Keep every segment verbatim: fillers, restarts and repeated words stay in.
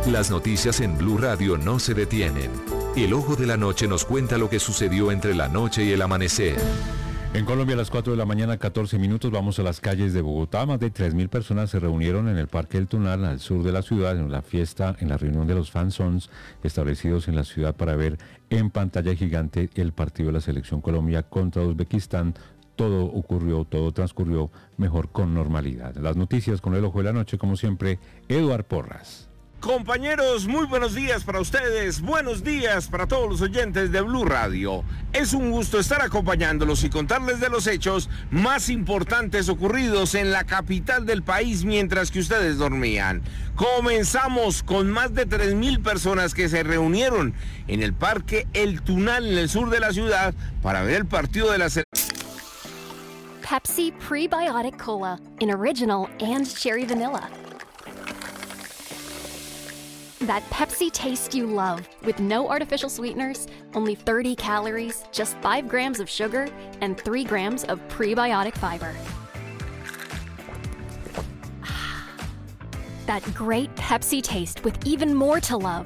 Las noticias en Blue Radio no se detienen. El ojo de la noche nos cuenta lo que sucedió entre la noche y el amanecer. En Colombia a las cuatro de la mañana, catorce minutos, vamos a las calles de Bogotá. Más de tres mil personas se reunieron en el Parque El Tunal, al sur de la ciudad, en la fiesta, en la reunión de los fanzones establecidos en la ciudad para ver en pantalla gigante el partido de la Selección Colombia contra Uzbekistán. Todo ocurrió, todo transcurrió mejor con normalidad. Las noticias con el ojo de la noche, como siempre, Eduard Porras. Compañeros, muy buenos días para ustedes, buenos días para todos los oyentes de Blue Radio. Es un gusto estar acompañándolos y contarles de los hechos más importantes ocurridos en la capital del país mientras que ustedes dormían. Comenzamos con más de tres mil personas que se reunieron en el Parque El Tunal en el sur de la ciudad para ver el partido de la selección. Pepsi Prebiotic Cola in original and cherry vanilla. That Pepsi taste you love, with no artificial sweeteners, only thirty calories, just five grams of sugar, and three grams of prebiotic fiber. That great Pepsi taste with even more to love.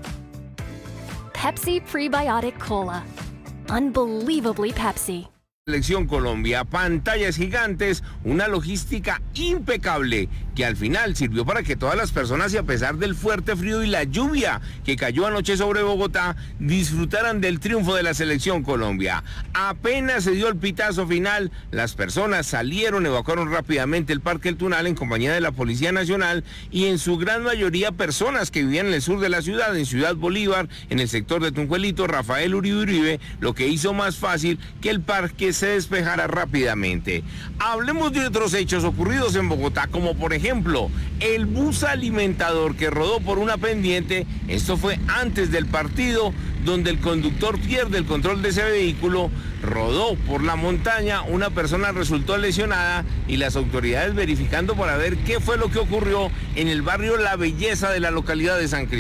Pepsi Prebiotic Cola. Unbelievably Pepsi. Selección Colombia, pantallas gigantes, una logística impecable que al final sirvió para que todas las personas, y a pesar del fuerte frío y la lluvia que cayó anoche sobre Bogotá, disfrutaran del triunfo de la Selección Colombia. Apenas se dio el pitazo final, las personas salieron, evacuaron rápidamente el Parque El Tunal en compañía de la Policía Nacional y en su gran mayoría personas que vivían en el sur de la ciudad, en Ciudad Bolívar, en el sector de Tunjuelito, Rafael Uribe Uribe, lo que hizo más fácil que el parque se despejara rápidamente. Hablemos de otros hechos ocurridos en Bogotá, como por ejemplo el bus alimentador que rodó por una pendiente. Esto fue antes del partido, donde el conductor pierde el control de ese vehículo, rodó por la montaña, una persona resultó lesionada y las autoridades verificando para ver qué fue lo que ocurrió en el barrio La Belleza de la localidad de San Cristóbal.